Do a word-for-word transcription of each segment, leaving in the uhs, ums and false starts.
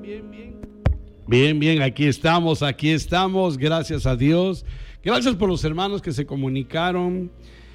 Bien, bien. Bien, bien, aquí estamos, aquí estamos, gracias a Dios. Gracias por los hermanos que se comunicaron.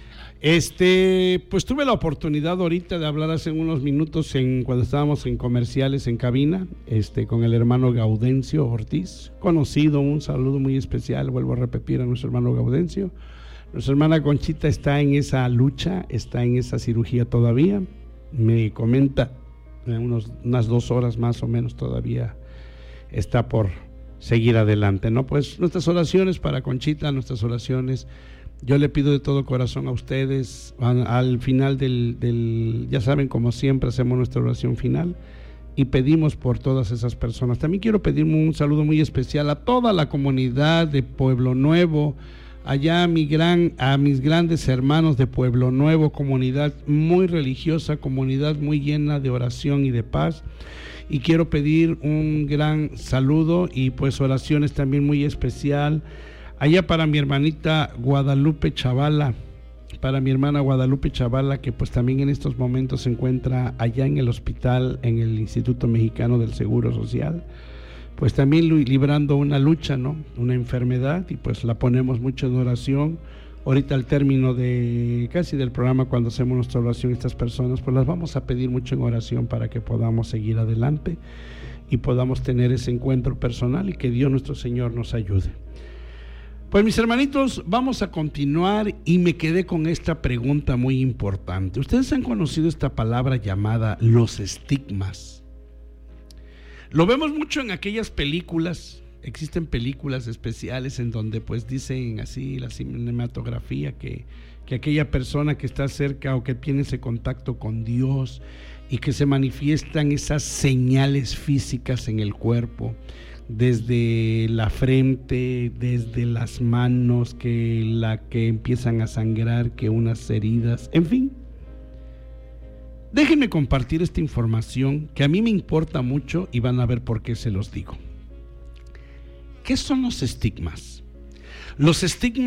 Este, pues tuve la oportunidad ahorita de hablar hace unos minutos en, cuando estábamos en comerciales en cabina, este, con el hermano Gaudencio Ortiz, conocido, un saludo muy especial, vuelvo a repetir a nuestro hermano Gaudencio. Nuestra hermana Conchita está en esa lucha, está en esa cirugía todavía, me comenta en unos, unas dos horas más o menos todavía está por seguir adelante, ¿no? Pues nuestras oraciones para Conchita, nuestras oraciones. Yo le pido de todo corazón a ustedes, al, al final del, del, ya saben, como siempre hacemos nuestra oración final y pedimos por todas esas personas. También quiero pedir un saludo muy especial a toda la comunidad de Pueblo Nuevo, allá a, mi gran, a mis grandes hermanos de Pueblo Nuevo, comunidad muy religiosa, comunidad muy llena de oración y de paz. Y quiero pedir un gran saludo y pues oraciones también muy especial allá para mi hermanita Guadalupe Chavala, para mi hermana Guadalupe Chavala, que pues también en estos momentos se encuentra allá en el hospital, en el Instituto Mexicano del Seguro Social, pues también librando una lucha, ¿no? Una enfermedad, y pues la ponemos mucho en oración. Ahorita al término de casi del programa, cuando hacemos nuestra oración, estas personas, pues las vamos a pedir mucho en oración para que podamos seguir adelante y podamos tener ese encuentro personal y que Dios nuestro Señor nos ayude. Pues mis hermanitos, vamos a continuar y me quedé con esta pregunta muy importante. ¿Ustedes han conocido esta palabra llamada los estigmas? Lo vemos mucho en aquellas películas. Existen películas especiales en donde pues dicen así la cinematografía que, que aquella persona que está cerca o que tiene ese contacto con Dios y que se manifiestan esas señales físicas en el cuerpo, desde la frente, desde las manos, que la que empiezan a sangrar, que unas heridas, en fin. Déjenme compartir esta información que a mí me importa mucho y van a ver por qué se los digo. ¿Qué son los estigmas? Los estigmas